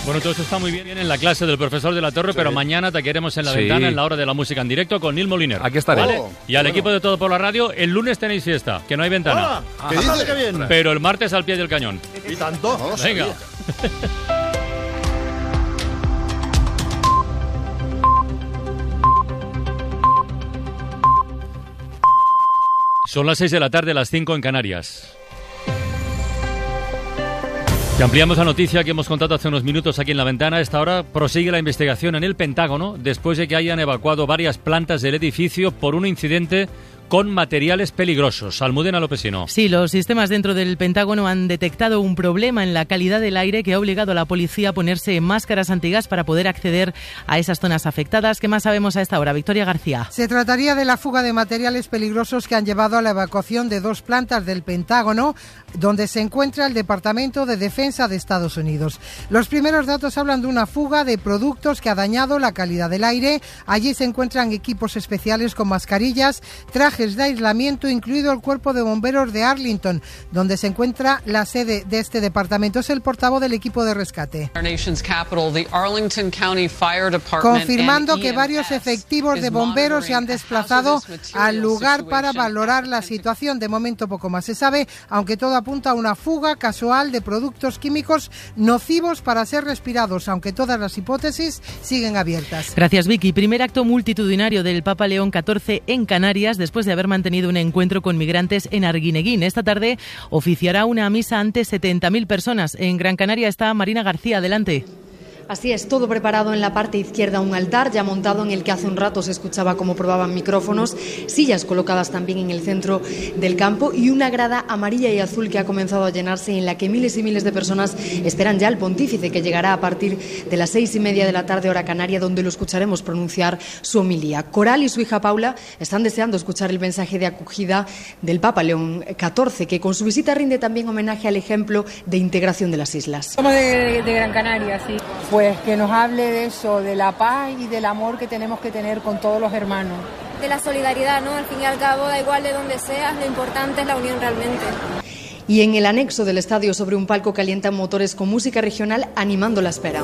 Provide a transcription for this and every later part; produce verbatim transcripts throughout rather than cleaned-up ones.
Bueno, todo esto está muy bien en la clase del profesor de la Torre, sí. pero mañana te queremos en la sí. ventana en la hora de la música en directo con Neil Moliner. Aquí estaré. ¿Vale? Oh, y al bueno. equipo de Todo por la Radio, el lunes tenéis fiesta, que no hay ventana. Ah, ¿qué dice? Qué bien. Pero el martes al pie del cañón. ¿Y tanto? No lo Venga. Son las seis de la tarde, las cinco en Canarias. Te ampliamos la noticia que hemos contado hace unos minutos aquí en la ventana. A esta hora prosigue la investigación en el Pentágono después de que hayan evacuado varias plantas del edificio por un incidente con materiales peligrosos. Almudena Lopesino. Sí, los sistemas dentro del Pentágono han detectado un problema en la calidad del aire que ha obligado a la policía a ponerse máscaras antigas para poder acceder a esas zonas afectadas. ¿Qué más sabemos a esta hora? Victoria García. Se trataría de la fuga de materiales peligrosos que han llevado a la evacuación de dos plantas del Pentágono, donde se encuentra el Departamento de Defensa de Estados Unidos. Los primeros datos hablan de una fuga de productos que ha dañado la calidad del aire. Allí se encuentran equipos especiales con mascarillas, trajes de aislamiento, incluido el Cuerpo de Bomberos de Arlington, donde se encuentra la sede de este departamento. Es el portavoz del equipo de rescate. Confirmando que varios efectivos de bomberos se han desplazado al lugar para valorar la situación. De momento poco más se sabe, aunque todo apunta a una fuga casual de productos químicos nocivos para ser respirados, aunque todas las hipótesis siguen abiertas. Gracias, Vicky. Primer acto multitudinario del Papa León catorce en Canarias, después de haber mantenido un encuentro con migrantes en Arguineguín. Esta tarde oficiará una misa ante setenta mil personas. En Gran Canaria está Marina García. Adelante. Así es, todo preparado en la parte izquierda, un altar ya montado en el que hace un rato se escuchaba cómo probaban micrófonos, sillas colocadas también en el centro del campo y una grada amarilla y azul que ha comenzado a llenarse, en la que miles y miles de personas esperan ya al pontífice, que llegará a partir de las seis y media de la tarde hora canaria, donde lo escucharemos pronunciar su homilía. Coral y su hija Paula están deseando escuchar el mensaje de acogida del Papa León catorce, que con su visita rinde también homenaje al ejemplo de integración de las islas. Somos de, de Gran Canaria, sí. Pues que nos hable de eso, de la paz y del amor que tenemos que tener con todos los hermanos. De la solidaridad, ¿no? Al fin y al cabo, da igual de dónde seas, lo importante es la unión realmente. Y en el anexo del estadio, sobre un palco, calientan motores con música regional animando la espera.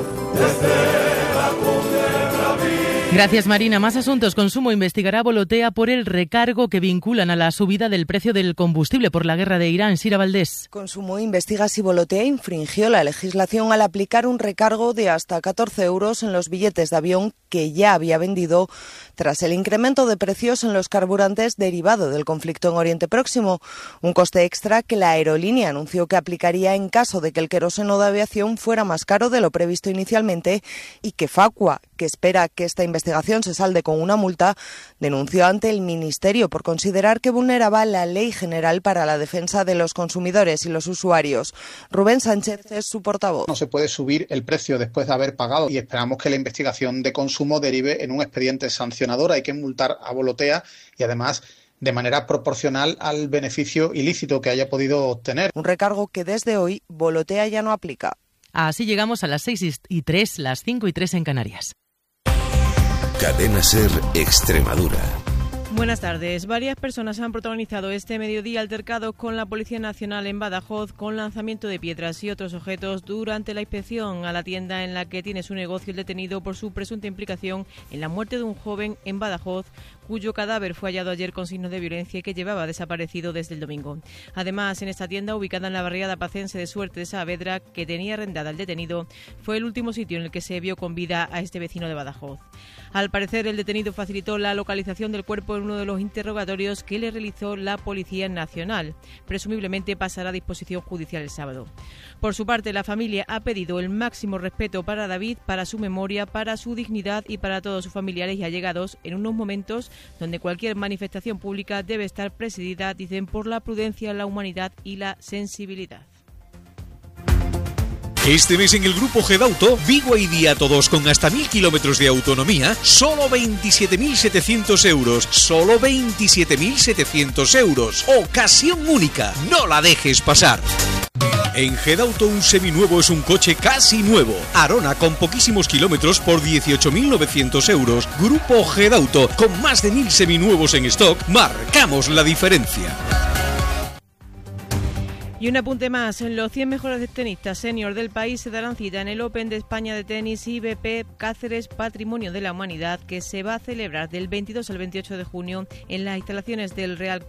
Gracias, Marina. Más asuntos. Consumo investigará a Volotea por el recargo que vinculan a la subida del precio del combustible por la guerra de Irán. Sira Valdés. Consumo investiga si Volotea infringió la legislación al aplicar un recargo de hasta catorce euros en los billetes de avión que ya había vendido tras el incremento de precios en los carburantes derivado del conflicto en Oriente Próximo. Un coste extra que la aerolínea anunció que aplicaría en caso de que el queroseno de aviación fuera más caro de lo previsto inicialmente, y que Facua, que espera que esta investigación se salde con una multa, denunció ante el Ministerio por considerar que vulneraba la Ley General para la Defensa de los Consumidores y los Usuarios. Rubén Sánchez es su portavoz. No se puede subir el precio después de haber pagado, y esperamos que la investigación de consumo derive en un expediente sancionador. Hay que multar a Volotea y además de manera proporcional al beneficio ilícito que haya podido obtener. Un recargo que desde hoy Volotea ya no aplica. Así llegamos a las seis y tres, las cinco y tres en Canarias. Cadena SER Extremadura. Buenas tardes. Varias personas han protagonizado este mediodía altercados con la Policía Nacional en Badajoz con lanzamiento de piedras y otros objetos durante la inspección a la tienda en la que tiene su negocio el detenido por su presunta implicación en la muerte de un joven en Badajoz, cuyo cadáver fue hallado ayer con signos de violencia y que llevaba desaparecido desde el domingo. Además, en esta tienda, ubicada en la barriada pacense de Suerte de Saavedra, que tenía arrendada el detenido, fue el último sitio en el que se vio con vida a este vecino de Badajoz. Al parecer, el detenido facilitó la localización del cuerpo en uno de los interrogatorios que le realizó la Policía Nacional. Presumiblemente pasará a disposición judicial el sábado. Por su parte, la familia ha pedido el máximo respeto para David, para su memoria, para su dignidad y para todos sus familiares y allegados en unos momentos donde cualquier manifestación pública debe estar presidida, dicen, por la prudencia, la humanidad y la sensibilidad. Este mes en el Grupo Gedauto, Vigo y Día Todos con hasta mil kilómetros de autonomía, solo veintisiete mil setecientos euros. Solo veintisiete mil setecientos euros. Ocasión única. No la dejes pasar. En Gedauto un seminuevo es un coche casi nuevo. Arona con poquísimos kilómetros por dieciocho mil novecientos euros. Grupo Gedauto, con más de mil seminuevos en stock, marcamos la diferencia. Y un apunte más, los cien mejores tenistas senior del país se darán cita en el Open de España de tenis I B P Cáceres Patrimonio de la Humanidad, que se va a celebrar del veintidós al veintiocho de junio en las instalaciones del Real